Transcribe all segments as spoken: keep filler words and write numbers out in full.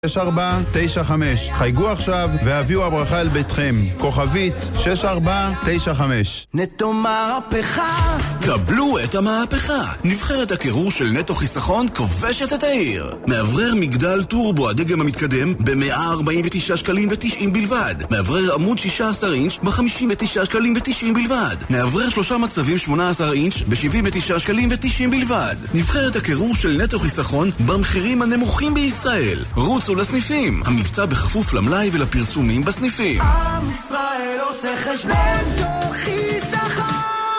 שש ארבע תשע חמש. חייגו עכשיו והביאו הברכה אל ביתכם. כוכבית שש ארבע תשע חמש. נטו מהפכה. קבלו את המהפכה. נבחרת הקירור של נטו חיסכון כובשת את העיר. מאוורר מגדל טורבו הדגם המתקדם ב-מאה ארבעים ותשעה שקלים ותשעים בלבד. מאוורר עמוד שישה עשר אינץ' ב-חמישים ותשעה שקלים ותשעים בלבד. מאוורר שלושה מצבים שמונה עשר אינץ' ב-שבעים ותשעה שקלים ותשעים בלבד. נבחרת הקירור של נטו חיסכון במחירים הנמוכים בישראל. רוצו לסניפים. המבצע בכפוף למלאי ולפרסומים בסניפים. עם ישראל עושה חשבון נטו חיסכון.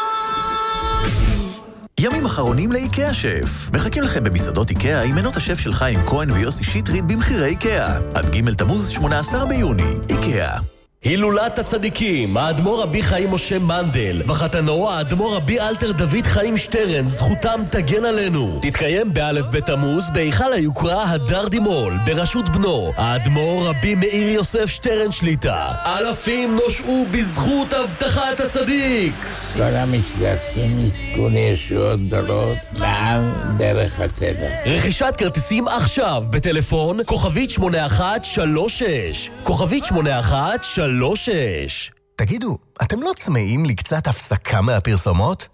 ימים אחרונים לאיקאה שף. מחכים לכם במסעדות איקאה עם מנות השף של חיים כהן ויוסי שטרית במחירי איקאה. עד ג' תמוז שמונה עשר ביוני. איקאה. הילולת הצדיקים, האדמו"ר רבי חיים משה מנדל וחתנו האדמו"ר רבי אלתר דוד חיים שטרן, זכותם תגן עלינו. תתקיים באלף בית תמוז בהיכל היוקרה הדר דימול בראשות בנו האדמו"ר רבי מאיר יוסף שטרן שליטה. אלפים נושעו בזכות הבטחת הצדיק. כל המשתתפים יזכו לישועות גדולות לעם דרך הטבע. רכישת כרטיסים עכשיו בטלפון כוכבית שמונה אחת שלוש שש כוכבית שמונה אחת שלוש שש. תגידו, אתם לא צמאים לקצת הפסקה מהפרסומות?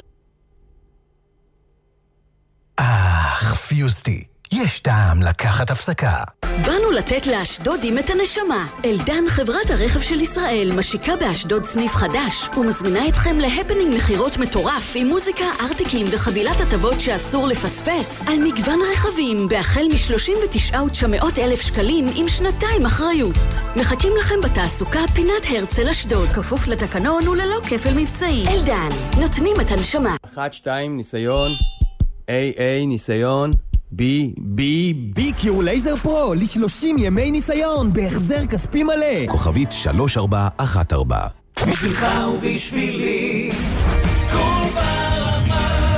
אך, פיוסטי, יש טעם לקחת הפסקה. באנו לתת לאשדודים את הנשמה. אלדן, חברת הרכב של ישראל, משיקה באשדוד סניף חדש ומזמינה אתכם להפנינג מחירות מטורף עם מוזיקה, ארטיקים וחבילת הטבות שאסור לפספס על מגוון רכבים בהחל מ-שלושים ותשעה אלף תשע מאות שקלים עם שנתיים אחריות. מחכים לכם בתעסוקה פינת הרצל אשדוד, כפוף לתקנון וללא כפל מבצעי. אלדן, נותנים את הנשמה. אחת, שתיים, ניסיון. איי איי, ניסיון. בי, בי, בי קיו לייזר פרו, ל-שלושים ימי ניסיון, בהחזר כספי מלא. כוכבית שלוש ארבע אחת ארבע. בשבילך ובשבילי, כל ברמה.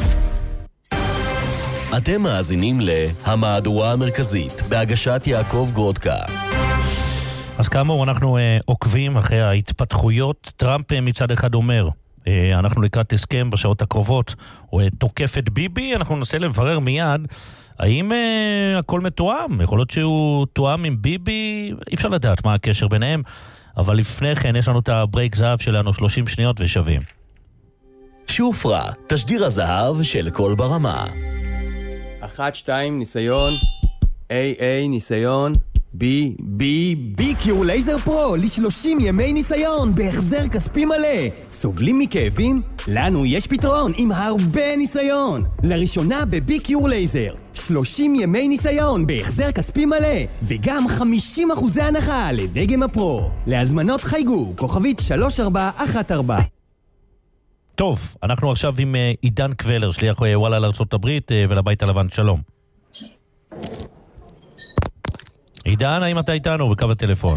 אתם מאזינים להמהדורה המרכזית, בהגשת יעקב גרודקה. אז כאמור, אנחנו uh, עוקבים אחרי ההתפתחויות. טראמפ מצד אחד אומר, uh, אנחנו לקראת הסכם בשעות הקרובות, הוא uh, תוקף את ביבי, אנחנו ננסה לברר מיד, האם uh, הכל מתואם? יכול להיות שהוא תואם עם ביבי, אי אפשר לדעת מה הקשר ביניהם, אבל לפני כן יש לנו את הברייק זהב שלנו, שלושים שניות ושווים. שופרה, תשדיר הזהב של כל ברמה. אחת, שתיים, ניסיון. איי איי, ניסיון. בי, בי, בי קיו לייזר פרו, ל-שלושים ימי ניסיון, בהחזר כספי מלא. סובלים מכאבים? לנו יש פתרון עם הרבה ניסיון. לראשונה בבי קיו לייזר, שלושים ימי ניסיון, בהחזר כספי מלא, וגם חמישים אחוזי הנחה לדגם הפרו. להזמנות חייגו, כוכבית שלוש ארבע אחת ארבע. טוב, אנחנו עכשיו עם עידן קבלר, שליח וואלה לארצות הברית ולבית הלבן. שלום. עידן, האם אתה איתנו בקו הטלפון?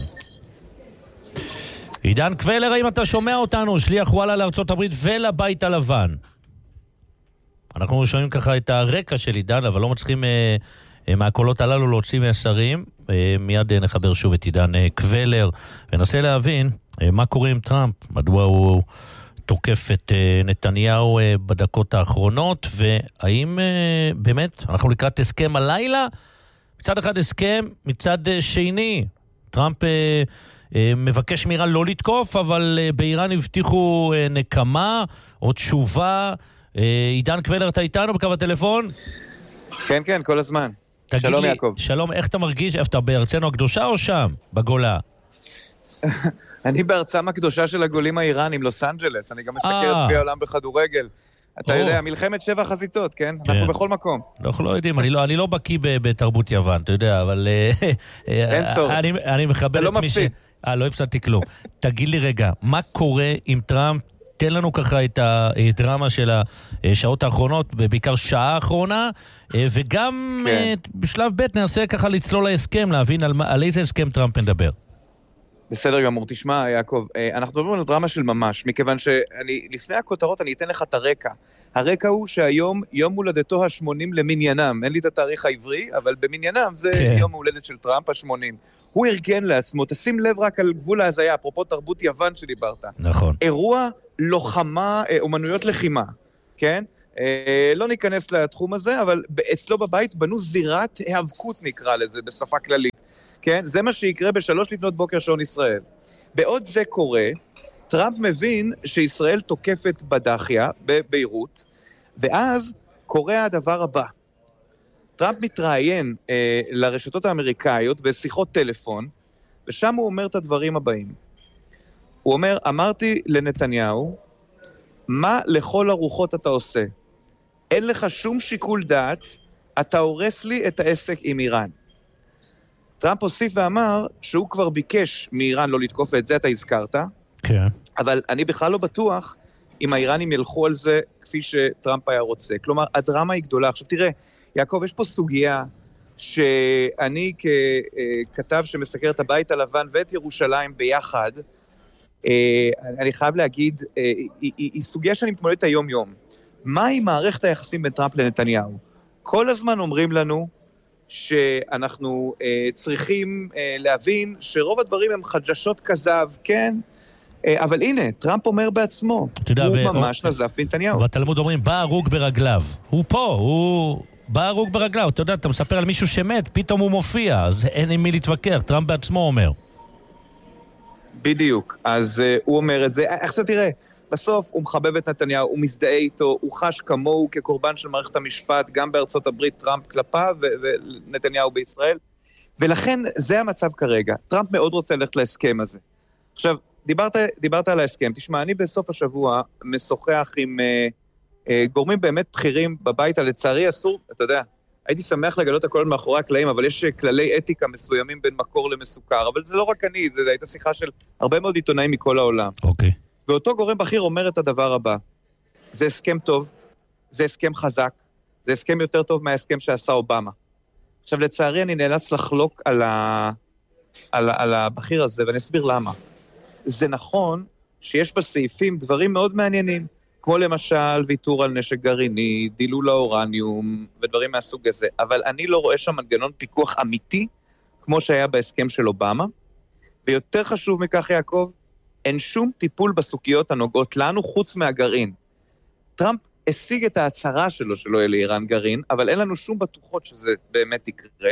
עידן קבלר, האם אתה שומע אותנו? שליח וואלה לארצות הברית ולבית הלבן. אנחנו שומעים ככה את הרקע של עידן, אבל לא מצליחים אה, אה, מהקולות הללו להוציא מהשרים. אה, מיד אה, נחבר שוב את עידן אה, קבלר, ונסה להבין אה, מה קורה עם טראמפ, מדוע הוא תוקף את אה, נתניהו אה, בדקות האחרונות, והאם אה, באמת אנחנו לקראת הסכם הלילה? מצד אחד הסכם, מצד שני, טראמפ אה, אה, מבקש מאיראן לא לתקוף, אבל אה, באיראן הבטיחו אה, נקמה או תשובה. אה, עידן קבלר, אתה איתנו בקו הטלפון? כן, כן, כל הזמן. שלום לי, יעקב. שלום, איך אתה מרגיש? איפה אתה, בארצנו הקדושה או שם, בגולה? אני בארצם הקדושה של הגולים האיראנים, לוס אנג'לס. אני גם מסקר את גביע העולם בכדורגל. אתה יודע, מלחמת שבע חזיתות, כן? אנחנו בכל מקום. אנחנו לא יודעים, אני לא בקיא בתרבות יוון, אתה יודע, אבל אין צורך. אני מכבד את מי ש... אה, לא הפסדתי כלום. תגיד לי רגע, מה קורה עם טראמפ? תן לנו ככה את הדרמה של השעות האחרונות, בעיקר שעה האחרונה, וגם בשלב ב' ננסה ככה לצלול להסכם, להבין על איזה הסכם טראמפ נדבר. בסדר גמור, תשמע יעקב, אנחנו מדברים על דרמה של ממש, מכיוון שאני, לפני הכותרות אני אתן לך את הרקע. הרקע הוא שהיום יום הולדתו ה-שמונים למניינם, אין לי את התאריך העברי, אבל במניינם זה כן. יום ההולדת של טראמפ ה-שמונים. הוא ארגן לעצמו, תשים לב רק על גבול ההזיה, אפרופו תרבות יוון שדיברת. נכון. אירוע לוחמה, אומנויות לחימה, כן? לא ניכנס לתחום הזה, אבל אצלו בבית בנו זירת היאבקות נקרא לזה, בשפה כללית. כן? זה מה שיקרה בשלוש לפנות בוקר שעון ישראל. בעוד זה קורה, טראמפ מבין שישראל תוקפת בדחיה, בביירות, ואז קורה הדבר הבא. טראמפ מתראיין אה, לרשתות האמריקאיות בשיחות טלפון, ושם הוא אומר את הדברים הבאים. הוא אומר, אמרתי לנתניהו, מה לכל הרוחות אתה עושה? אין לך שום שיקול דעת, אתה הורס לי את העסק עם איראן. טראמפ הוסיף ואמר שהוא כבר ביקש מאיראן לא לתקוף, ואת זה אתה הזכרת, כן. אבל אני בכלל לא בטוח אם האיראנים ילכו על זה כפי שטראמפ היה רוצה. כלומר, הדרמה היא גדולה. עכשיו תראה, יעקב, יש פה סוגיה שאני ככתב שמסקר את הבית הלבן ואת ירושלים ביחד, אני חייב להגיד, היא, היא סוגיה שאני מתמודדת היום-יום. מהי מערכת היחסים בין טראמפ לנתניהו? כל הזמן אומרים לנו שאנחנו צריכים להבין שרוב הדברים הם חדשות כזב, כן? אבל הנה, טראמפ אומר בעצמו, הוא ממש נזף בנתניהו. והתלמוד אומרים, בא הרוג ברגליו. הוא פה, הוא בא הרוג ברגליו. אתה יודע, אתה מספר על מישהו שמת, פתאום הוא מופיע, אז אין עם מי להתווכח. טראמפ בעצמו אומר. בדיוק, אז uh, הוא אומר את זה. עכשיו תראה, בסוף הוא מחבב את נתניהו, הוא מזדהה איתו, הוא חש כמוהו כקורבן של מערכת המשפט, גם בארצות הברית טראמפ כלפיו ונתניהו בישראל, ולכן זה המצב כרגע. טראמפ מאוד רוצה ללכת להסכם הזה. עכשיו, דיברת, דיברת על ההסכם, תשמע, אני בסוף השבוע משוחח עם uh, uh, גורמים באמת בכירים בבית, לצערי אסור, אתה יודע, הייתי שמח לגלות הכל מאחורי הקלעים, אבל יש כללי אתיקה מסוימים בין מקור למסוכר, אבל זה לא רק אני, זו הייתה שיחה של הרבה מאוד עיתונאים מכל העולם. אוקיי. Okay. ואותו גורם בכיר אומר את הדבר הבא, זה הסכם טוב, זה הסכם חזק, זה הסכם יותר טוב מההסכם שעשה אובמה. עכשיו לצערי אני נאלץ לחלוק על, ה... על, על הבכיר הזה, ואני אסביר למה. זה נכון שיש בסעיפים דברים מאוד מעניינים, כמו למשל ויתור על נשק גרעיני, דילול האורניום ודברים מהסוג הזה, אבל אני לא רואה שם מנגנון פיקוח אמיתי, כמו שהיה בהסכם של אובמה, ויותר חשוב מכך יעקב, אין שום טיפול בסוגיות הנוגעות לנו חוץ מהגרעין. טראמפ השיג את ההצהרה שלו שלא יהיה לאיראן גרעין, אבל אין לנו שום בטוחות שזה באמת יקרה.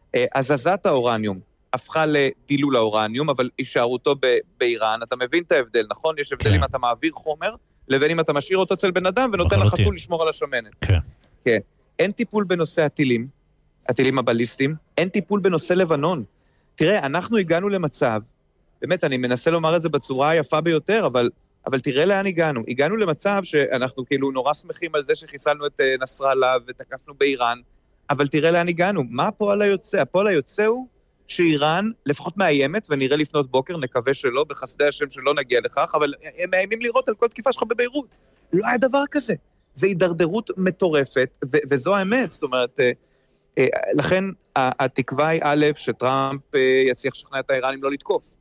הזזת האורניום הפכה לדילול האורניום, אבל הישארותו באיראן, אתה מבין את ההבדל, נכון? יש הבדל אם אתה מעביר חומר, לבין אם אתה משאיר אותו אצל בן אדם ונותן לחתול לשמור על השמנת. כן. כן. אין טיפול בנושא הטילים, הטילים הבליסטיים, אין טיפול בנושא לבנון. תראה, אנחנו הגענו למצב, באמת, אני מנסה לומר את זה בצורה היפה ביותר, אבל, אבל תראה לאן הגענו. הגענו למצב שאנחנו כאילו נורא שמחים על זה שחיסלנו את נסראללה ותקפנו באיראן, אבל תראה לאן הגענו. מה הפועל היוצא? הפועל היוצא הוא שאיראן לפחות מאיימת, ונראה לפנות בוקר, נקווה שלא, בחסדי השם שלא נגיע לכך, אבל הם מאיימים לראות על כל תקיפה שלך בביירות. לא היה דבר כזה. זה הידרדרות מטורפת, ו- וזו האמת. זאת אומרת, אה, אה, לכן התקווה היא א', שטראמפ אה, יצליח לשכנע את האיראנים לא לתקוף.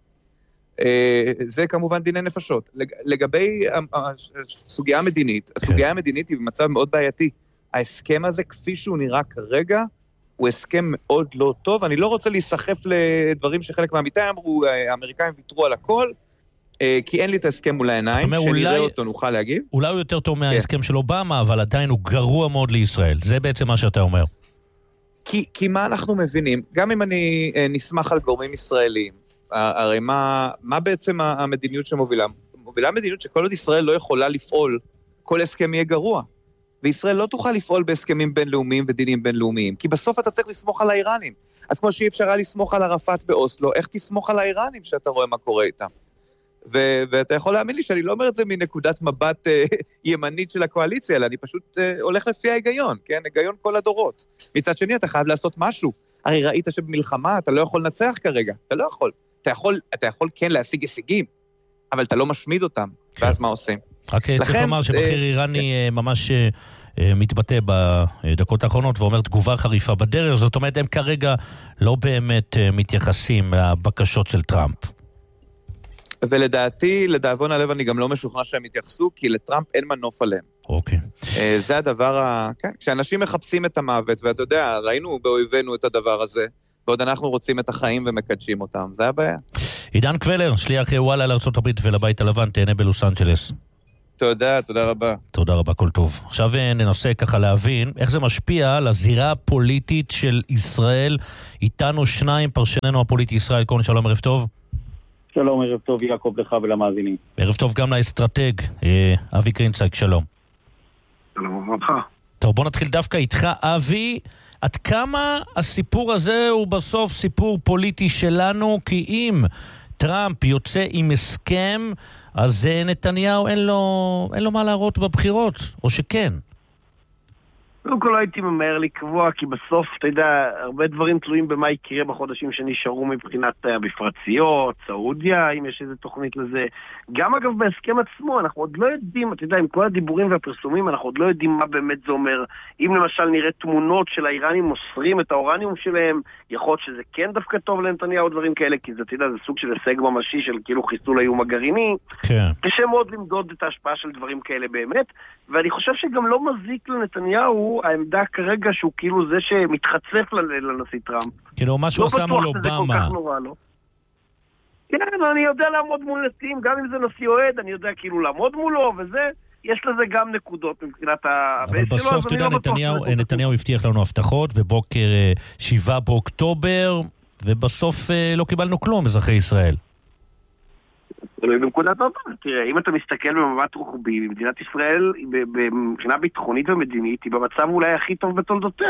אה, זה כמובן דיני נפשות. לג- לגבי הסוגיה המדינית, הסוגיה המדינית היא במצב מאוד בעייתי. ההסכם הזה, כפי שהוא נראה כרגע, הוא הסכם מאוד לא טוב, אני לא רוצה להיסחף לדברים שחלק מהמיטה אמרו, האמריקאים ויתרו על הכל, כי אין לי את ההסכם מול העיניים, שנראה אותו נוכל להגיב. אולי הוא יותר טוב מההסכם של אובמה, אבל עדיין הוא גרוע מאוד לישראל, זה בעצם מה שאתה אומר. כי, כי מה אנחנו מבינים, גם אם אני נסמך על גורמים ישראלים, הרי מה, מה בעצם המדיניות שמובילה? מובילה מדיניות שכל עוד ישראל לא יכולה לפעול, כל הסכם יהיה גרוע. וישראל לא תוכל לפעול בהסכמים בינלאומיים ודינים בינלאומיים, כי בסוף אתה צריך לסמוך על האיראנים. אז כמו שאי אפשר היה לסמוך על ערפאת באוסלו, איך תסמוך על האיראנים שאתה רואה מה קורה איתם? ו- ואתה יכול להאמין לי שאני לא אומר את זה מנקודת מבט אה, ימנית של הקואליציה, אלא אני פשוט אה, הולך לפי ההיגיון, כן? היגיון כל הדורות. מצד שני, אתה חייב לעשות משהו. הרי ראית שבמלחמה אתה לא יכול לנצח כרגע, אתה לא יכול. אתה יכול, אתה יכול כן להשיג הישגים, אבל אתה לא משמיד אותם, כן. ואז מה עושים? רק לכן, צריך לומר שבכיר אה, איראני כן. ממש אה, מתבטא בדקות האחרונות ואומר תגובה חריפה בדרך, זאת אומרת הם כרגע לא באמת אה, מתייחסים לבקשות של טראמפ. ולדעתי, לדאבון הלב אני גם לא משוכנע שהם יתייחסו, כי לטראמפ אין מנוף עליהם. אוקיי. אה, זה הדבר, ה... כן, כשאנשים מחפשים את המוות, ואתה יודע, ראינו באויבינו את הדבר הזה, ועוד אנחנו רוצים את החיים ומקדשים אותם, זה הבעיה. עידן קבלר, שליח וואלה לארצות הברית ולבית הלבן, תהנה בלוס אנג'לס. תודה, תודה רבה. תודה רבה, כל טוב. עכשיו ננסה ככה להבין איך זה משפיע על הזירה הפוליטית של ישראל. איתנו שניים, פרשננו הפוליטי ישראל כהן, שלום, ערב טוב. שלום, ערב טוב, יעקב, לך ולמאזינים. ערב טוב גם לאסטרטג, אבי קרינצייג, שלום. שלום וברכה. טוב, בוא נתחיל דווקא איתך, אבי. עד כמה הסיפור הזה הוא בסוף סיפור פוליטי שלנו? כי אם טראמפ יוצא עם הסכם, אז נתניהו אין לו, אין לו מה להראות בבחירות, או שכן? קודם כל לא הייתי ממהר לקבוע, כי בסוף, אתה יודע, הרבה דברים תלויים במה יקרה בחודשים שנשארו מבחינת המפרציות, סעודיה, אם יש איזו תוכנית לזה. גם אגב בהסכם עצמו, אנחנו עוד לא יודעים, אתה יודע, עם כל הדיבורים והפרסומים, אנחנו עוד לא יודעים מה באמת זה אומר. אם למשל נראה תמונות של האיראנים מוסרים את האורניום שלהם, יכול להיות שזה כן דווקא טוב לנתניהו, דברים כאלה, כי זה, אתה יודע, זה סוג של הישג ממשי של כאילו חיסול האיום הגרעיני. כן. קשה מאוד למדוד את ההשפעה של דברים כאלה באמת, ואני חושב שגם לא מזיק לנתניהו העמדה כרגע שהוא כאילו זה שמתחצף לנשיא טראמפ. כאילו, מה שהוא עשה מול אובמה. כן, אני יודע לעמוד מול נשיאים, גם אם זה נשיא אוהד, אני יודע כאילו לעמוד מולו, וזה, יש לזה גם נקודות מבחינת ה... אבל בסוף, אתה יודע, נתניהו הבטיח לנו הבטחות, בבוקר שבעה באוקטובר, ובסוף לא קיבלנו כלום, אזרחי ישראל. בנקודת נובע, תראה, אם אתה מסתכל במבט רוחבי, מדינת ישראל, מבחינה ביטחונית ומדינית, היא במצב אולי הכי טוב בתולדותיה.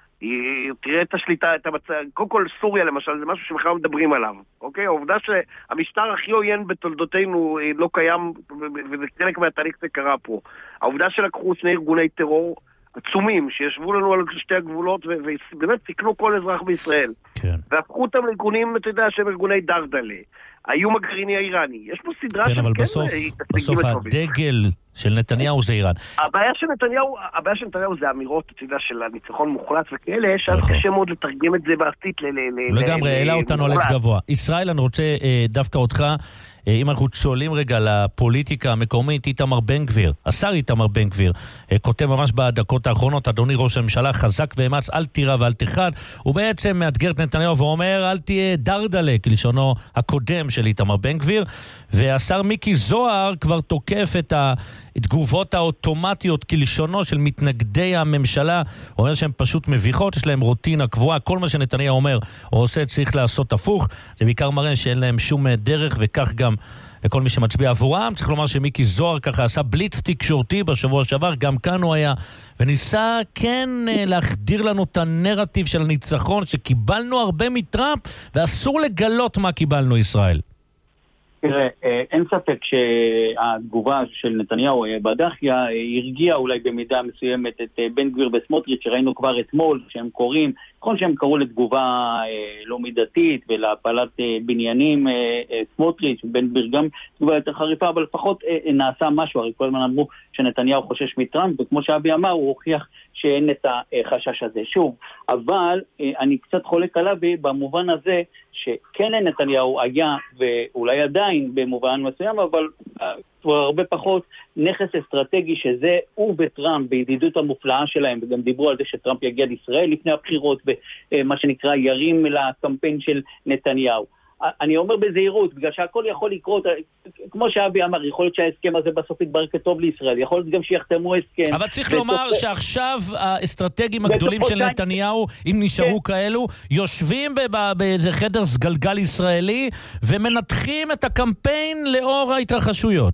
היא תראה את השליטה, את המצב, קודם כל סוריה למשל, זה משהו שבכלל מדברים עליו, אוקיי? העובדה שהמשטר הכי עוין בתולדותינו לא קיים, וזה חלק מהתהליך שקרה פה. העובדה שלקחו שני ארגוני טרור עצומים, שישבו לנו על שתי הגבולות, ובאמת סיכנו כל אזרח בישראל. כן. והפכו אותם לארגונים, אתה יודע, שהם ארגוני דרדלה. האיום הגרעיני האיראני. יש פה סדרה כן, אבל בסוף, בסוף הדגל של נתניהו זה איראן. הבעיה של נתניהו, הבעיה של נתניהו זה אמירות, אתה יודע, של הניצחון מוחלט וכאלה, שאז קשה מאוד לתרגם את זה בעתית ל... לגמרי, העלה אותנו על עץ גבוה. ישראל, אני רוצה דווקא אותך, אם אנחנו צוללים רגע לפוליטיקה המקומית, איתמר בן גביר, השר איתמר בן גביר, כותב ממש בדקות האחרונות, אדוני ראש הממשלה, חזק ואמץ, אל תירא ואל תחד, הוא בעצם מאתגר את נתניהו ואומר, אל תהיה דרדלה, כלשונו הקודם של איתמר בן גביר, והשר מיקי זוהר כבר תוקף את התגובות האוטומטיות כלשונו של מתנגדי הממשלה, הוא אומר שהן פשוט מביכות, יש להם רוטינה קבועה, כל מה שנתניהו אומר או עושה צריך לעשות הפוך, זה בעיקר מראה שאין להם שום דרך, וכך גם לכל מי שמצביע עבורם. צריך לומר שמיקי זוהר ככה עשה בליץ תקשורתי בשבוע שעבר, גם כאן הוא היה, וניסה כן להחדיר לנו את הנרטיב של הניצחון, שקיבלנו הרבה מטראמפ, ואסור לגלות מה קיבלנו ישראל. תראה, אין ספק שהתגובה של נתניהו בדחיה הרגיעה אולי במידה מסוימת את בן גביר וסמוטריץ', שראינו כבר אתמול שהם קוראים, נכון שהם קראו לתגובה לא מידתית ולהפלת בניינים, סמוטריץ' ובן גביר גם תגובה יותר חריפה, אבל לפחות נעשה משהו. הרי כל הזמן אמרו שנתניהו חושש מטראמפ, וכמו שאבי אמר, הוא הוכיח שאין את החשש הזה. שוב, אבל אני קצת חולק עליו במובן הזה שכן נתניהו היה, ואולי עדיין במובן מסוים, אבל כבר הרבה פחות נכס אסטרטגי שזה הוא וטראמפ בידידות המופלאה שלהם, וגם דיברו על זה שטראמפ יגיע לישראל לפני הבחירות, ומה שנקרא ירים לקמפיין של נתניהו. אני אומר בזהירות, בגלל שהכל יכול לקרות, כמו שאבי אמר, יכול להיות שההסכם הזה בסוף יתברר כטוב לישראל, יכול להיות גם שיחתמו הסכם. אבל צריך לומר שעכשיו האסטרטגים הגדולים של נתניהו, אם נשארו כאלו, יושבים באיזה חדר סגלגל ישראלי, ומנתחים את הקמפיין לאור ההתרחשויות.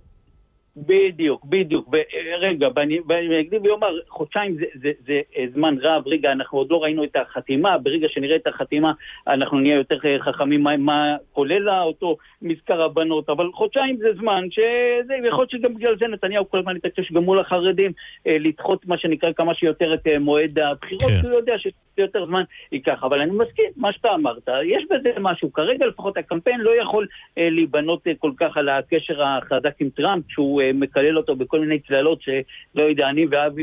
בדיוק, בדיוק. רגע, ואני אקדים ויאמר, חודשיים זה, זה, זה זמן רב, רגע, אנחנו עוד לא ראינו את החתימה, ברגע שנראה את החתימה, אנחנו נהיה יותר חכמים מה, מה כולל אותו מזכר הבנות, אבל חודשיים זה זמן, שזה, יכול להיות שגם בגלל זה נתניהו כל הזמן יתקשר שגם מול החרדים, לדחות מה שנקרא כמה שיותר את מועד הבחירות, כי הוא יודע שיותר זמן ייקח, אבל אני מסכים, מה שאתה אמרת, יש בזה משהו, כרגע לפחות הקמפיין לא יכול להיבנות כל כך על הקשר החזק עם טראמפ, שהוא מקלל אותו בכל מיני צללות שלא יודע, אני ואבי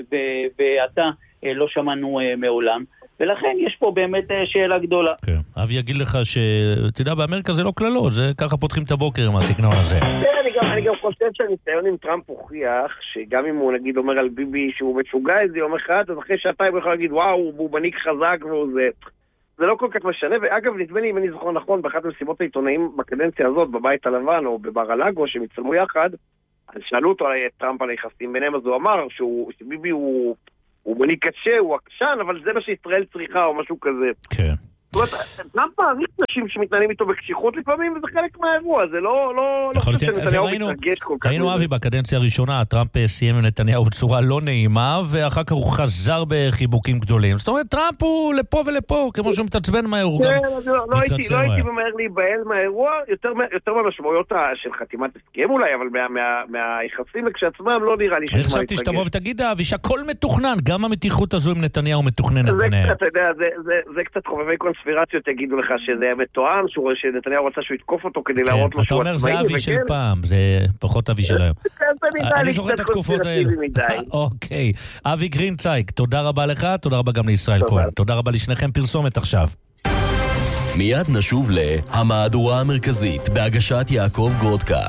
ואתה לא שמענו מעולם, ולכן יש פה באמת שאלה גדולה. כן, אבי יגיד לך שאתה יודע, באמריקה זה לא כללות, זה ככה פותחים את הבוקר עם הסגנון הזה. אני גם חושב שהניסיון עם טראמפ הוכיח שגם אם הוא נגיד אומר על ביבי שהוא משוגע איזה יום אחד, אז אחרי שעתיים הוא יכול להגיד וואו, הוא מנהיג חזק והוא זה... זה לא כל כך משנה, ואגב, נדמה לי, אם אני זוכר נכון, באחת מסיבות העיתונאים בקדנציה הזאת, בבית הלבן או בבר הלגו, שהם יצלמו יחד, אז שאלו אותו את טראמפ על היחסים ביניהם, אז הוא אמר שהוא, שביבי הוא, הוא מנהיג קשה, הוא עקשן, אבל זה מה שישראל צריכה או משהו כזה. כן. זאת אומרת, טראמפ מעריך נשים שמתנהלים איתו בקשיחות לפעמים, וזה חלק מהאירוע, זה לא, לא, לא חושב שנתניהו מתרגש כל כך. ראינו אבי בקדנציה הראשונה, טראמפ סיים עם נתניהו בצורה לא נעימה, ואחר כך הוא חזר בחיבוקים גדולים. זאת אומרת, טראמפ הוא לפה ולפה, כמו שהוא מתעצבן מהר, הוא גם מתרצה מהר. לא הייתי ממהר להיבהל מהאירוע, יותר מהמשמעויות של חתימת הסכם אולי, אבל מהיחסים כשעצמם לא נראה לי אני חשבתי שתבוא ותגיד, אבי, שהכל מתוכנן, גם המתיחות הזו עם נתניהו מתוכננת ביניהם. זה קצת חובבי קונספירציות יגידו לך שזה היה מתואם, שנתניהו רצה שהוא יתקוף אותו כדי להראות לו שהוא עצמאי. אתה אומר זה אבי של פעם, זה פחות אבי של היום. אני זוכר את התקופות האלה. אוקיי. אבי גרינצייג, תודה רבה לך, תודה רבה גם לישראל כהן. תודה רבה לשניכם, פרסומת עכשיו. מיד נשוב להמהדורה המרכזית בהגשת יעקב גרודקה.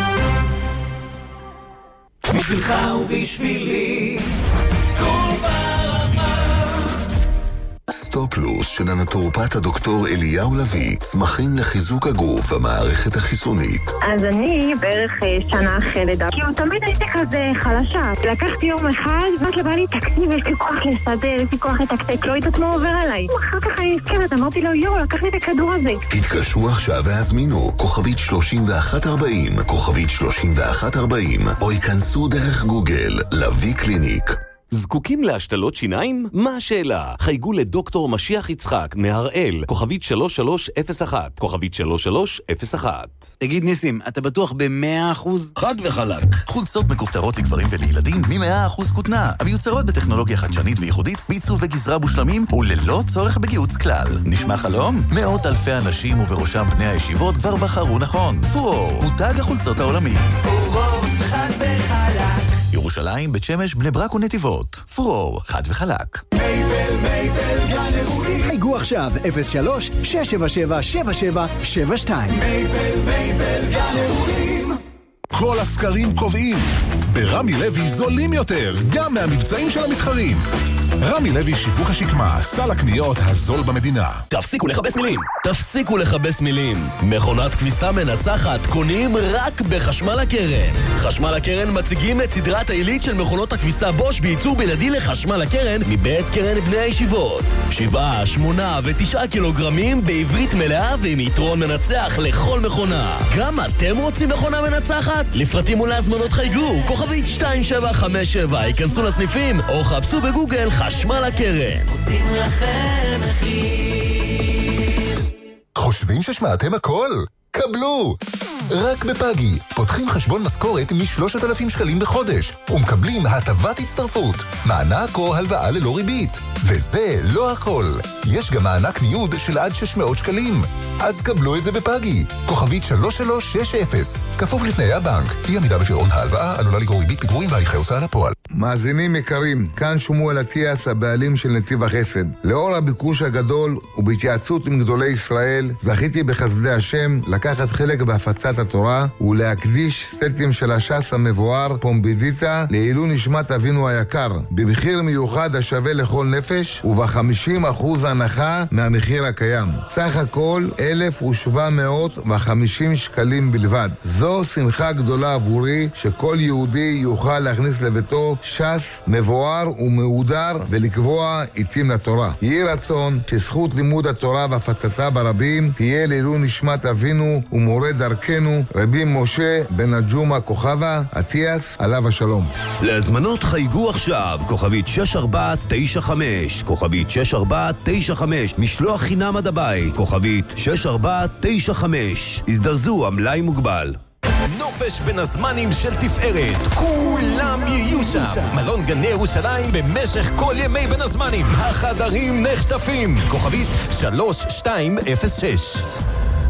בשבילך ובשבילי כל ברמה. סטופלוס של הנטורופט הדוקטור אליהו לוי, צמחים לחיזוק הגוף והמערכת החיסונית. אז אני בערך שנה אחרי לידה, כי הוא תמיד הייתי כזה חלשה. לקחתי יום אחד, ואת לבא לי תקציב, יש לי כוח לסדר, יש לי כוח לתקתק, לא יודעת מה עובר עליי. אחר כך אני נזכרת, אמרתי לו, יו, לקח לי את הכדור הזה. תתקשרו עכשיו והזמינו, כוכבית שלושים ואחת ארבעים, כוכבית שלושים ואחת ארבעים, או ייכנסו דרך גוגל, לוי קליניק. זקוקים להשתלות שיניים? מה השאלה? חייגו לדוקטור משיח יצחק מהראל, כוכבית שלוש שלוש אפס אחת, כוכבית שלוש שלוש אפס אחת. תגיד ניסים, אתה בטוח ב-מאה אחוז? חד וחלק. חולצות מכופתרות לגברים ולילדים מ-מאה אחוז כותנה, המיוצרות בטכנולוגיה חדשנית וייחודית, בעיצוב וגזרה מושלמים וללא צורך בגיוץ כלל. נשמע חלום? מאות אלפי אנשים ובראשם בני הישיבות כבר בחרו נכון. פורור, מותג החולצות העולמי. פורור, חד וחלק. ירושלים, בית שמש, בני ברק ונתיבות. פורור, חד וחלק. מייבל, מייבל, גן אירועים. חייגו עכשיו, אפס שלוש שש שבע שבע שבע שבע שבע שתיים. מייבל, מייבל, גן אירועים. כל הסקרים קובעים. ברמי לוי זולים יותר, גם מהמבצעים של המתחרים. רמי לוי שיווק השקמה, סל הקניות הזול במדינה. תפסיקו לחבש מילים, תפסיקו לחבש מילים. מכונת כביסה מנצחת קונים רק בחשמל הקרן. חשמל הקרן מציגים את סדרת העילית של מכונות הכביסה בוש בייצור בלעדי לחשמל הקרן מבית קרן בני הישיבות. שבעה, שמונה ותשעה קילוגרמים בעברית מלאה ועם יתרון מנצח לכל מכונה. גם אתם רוצים מכונה מנצחת? לפרטים ולהזמנות חייגו, כוכבית שתיים שבע חמש שבע, ייכנסו לסניפים או חפשו בגוגל חשמל הקרן. עושים לכם מחיר. חושבים ששמעתם הכל? קבלו! רק בפאגי, פותחים חשבון משכורת מ-שלושת אלפים שקלים בחודש, ומקבלים הטבת הצטרפות, מענק או הלוואה ללא ריבית. וזה לא הכל. יש גם מענק ניוד של עד שש מאות שקלים. אז קבלו את זה בפאגי. כוכבית שלוש שלוש שש אפס. כפוף לתנאי הבנק. אי עמידה בפירעון ההלוואה עלולה לגרור ריבית פיגורים והליכי הוצאה לפועל. מאזינים יקרים, כאן שמואל אטיאס, הבעלים של נתיב החסד. לאור הביקוש הגדול ובהתייעצות עם גדולי ישראל, זכיתי בחסדי השם לקחת חלק בהפצת התורה ולהקדיש סטים של הש"ס המבואר פומבידיטה לעילוי נשמת אבינו היקר, במחיר מיוחד השווה לכל נפש וב-חמישים אחוז הנחה מהמחיר הקיים. סך הכל אלף ושבע מאות וחמישים שקלים בלבד. זו שמחה גדולה עבורי שכל יהודי יוכל להכניס לביתו ש"ס מבואר ומהודר ולקבוע עיתים לתורה. יהי רצון שזכות לימוד התורה והפצתה ברבים תהיה לעילוי נשמת אבינו ומורה דרכנו רבי משה בן הג'ומה כוכבה אטיאס עליו השלום. להזמנות חייגו עכשיו, כוכבית שש ארבע תשע חמש, כוכבית שש ארבע תשע חמש, משלוח חינם עד הבית, כוכבית שש ארבע תשע חמש. הזדרזו, המלאי מוגבל. נופש בין הזמנים של תפארת, כולם יהיו שם. מלון גני ירושלים במשך כל ימי בין הזמנים. החדרים נחטפים, כוכבית שלוש שתיים אפס שש.